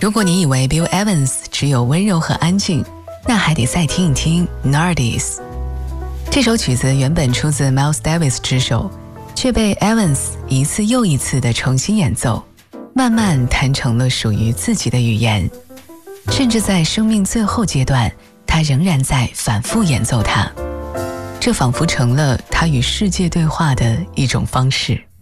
如果你以为 Bill Evans 只有温柔和安静，那还得再听一听 Nardes。 这首曲子原本出自 Miles Davis 之手，却被 Evans 一次又一次地重新演奏，慢慢弹成了属于自己的语言。甚至在生命最后阶段，他仍然在反复演奏它，这仿佛成了他与世界对话的一种方式。